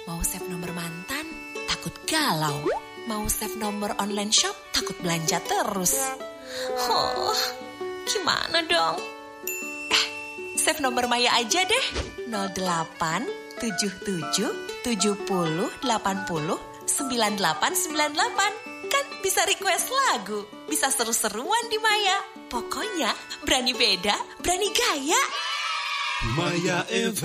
Mau save nomor mantan, takut galau. Mau save nomor online shop, takut belanja terus. Oh, gimana dong? Save nomor Maya aja deh. 08 77 70 80 9898. Kan bisa request lagu, bisa seru-seruan di Maya. Pokoknya berani beda, berani gaya. Maya FM.